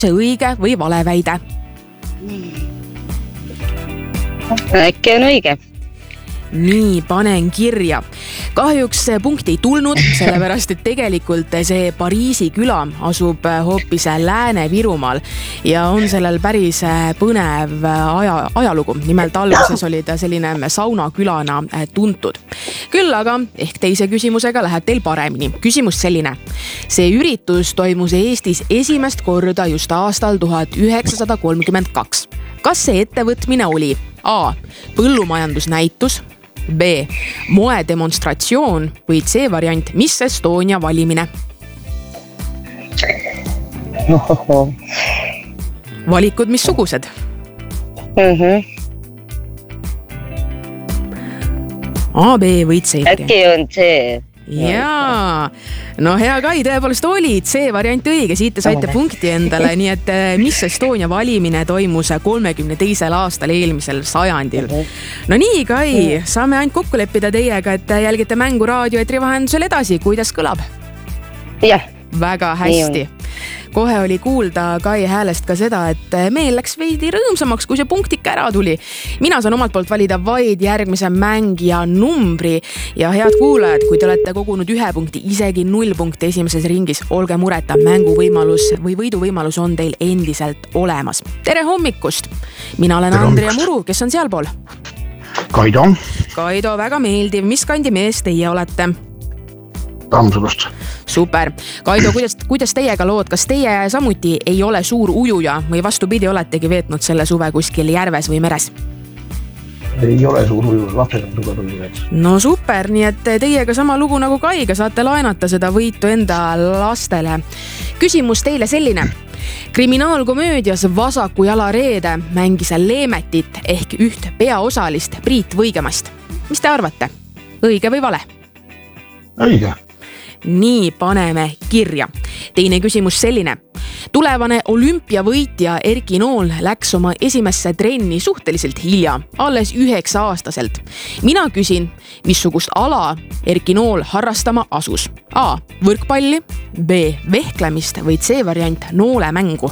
see õige või vale väide? Äkki on õige. Nii, panen kirja. Kahjuks punkti ei tulnud, sellepärast, et tegelikult see Pariisi küla asub hoopis Lääne-Virumaal ja on sellel päris põnev ajalugu. Nimelt alguses oli ta selline saunakülana tuntud. Küll aga ehk teise küsimusega läheb teil paremini. Küsimus selline. See üritus toimus Eestis esimest korda just aastal 1932. Kas see ettevõtmine oli A. Põllumajandusnäitus, B. moedemonstratsioon või C variant Miss Estonia valimine? Valikud missugused? A, B või C? Äkki on C? Jaa, no hea Kai, tõepoolest oli C variant õige, siit te saite punkti endale, nii et Miss Estonia valimine toimus 32. aastal eelmisel sajandil. No nii Kai, saame ainult kokku leppida teiega, et jälgite mängu raadioetri vahendusel edasi, kuidas kõlab? Jah. Väga hästi. Kohe oli kuulda Kai häälest ka seda, et meil läks veidi rõõmsamaks, kui see punktika ära tuli. Mina saan omalt poolt valida vaid järgmise mängija numbri ja head kuulajad, kui te olete kogunud 1 punkti, isegi 0 punkti esimeses ringis, olge mureta, mänguvõimalus või võiduvõimalus on teil endiselt olemas. Tere hommikust! Mina olen Andrea Muru, kes on sealpool? Kaido. Kaido, väga meeldiv. Mis kandi mees teie olete? Tammsalust. Super. Kaido, kuidas teiega lood? Kas teie samuti ei ole suur ujuja või vastupidi oletegi veetnud selle suve kuskil järves või meres? Ei ole suur ujuja, lapsed on suve tulnud. No super, nii et teiega sama lugu nagu Kaiga, saate laenata seda võitu enda lastele. Küsimus teile selline. Kriminaalkomöödias Vasaku jala reede mängis Leemetit ehk üht peaosalist Priit Võigemast. Mis te arvate? Õige või vale? Õige. Nii, paneme kirja. Teine küsimus selline. Tulevane olümpiavõitja Erki Nool läks oma esimesse trenni suhteliselt hilja, alles 9-aastaselt. Mina küsin, missugust ala Erki Nool harrastama asus? A. Võrkpalli, B. Vehklemist või C variant noolemängu?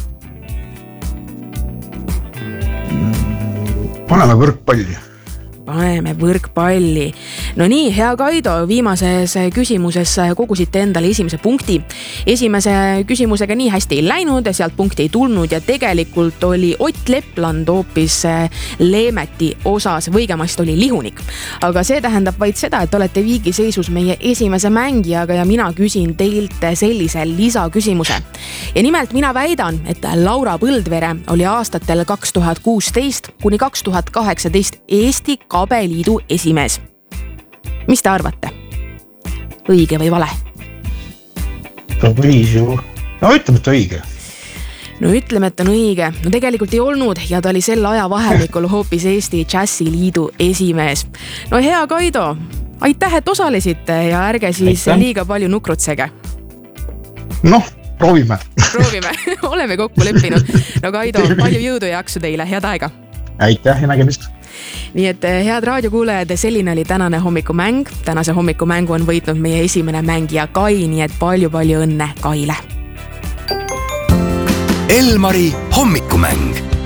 Paneme võrkpalli. Paneme võrkpalli. No nii, hea Kaido, viimases küsimuses kogusite endale esimese punkti. Esimese küsimusega nii hästi ei läinud, sealt punkti ei tulnud ja tegelikult oli Ott Lepland hoopis Leemeti osas, Võigemast oli lihunik. Aga see tähendab vaid seda, et olete viigiseisus meie esimese mängijaga ja mina küsin teilt sellise lisaküsimuse. Ja nimelt mina väidan, et Laura Põldvere oli aastatel 2016 kuni 2018 Eesti Kabeliidu esimees. Mis te arvate? Õige või vale? No ütleme, et õige. No ütleme, et on õige. No tegelikult ei olnud ja ta oli sel aja vahemikul hoopis Eesti Jazziliidu esimees. No hea Kaido, aitäh, et osalesite ja ärge siis liiga palju nukrutsege. Noh, proovime. Proovime, oleme kokku leppinud. No Kaido, palju jõudu ja jaksu teile, head aega. Aitäh ja nägemist. Nii et head raadiokuulajad, selline oli tänane hommikumäng. Tänase hommikumäängu on võitnud meie esimene mängija Kai, nii et palju õnne Kaile. Elmari hommikumäng.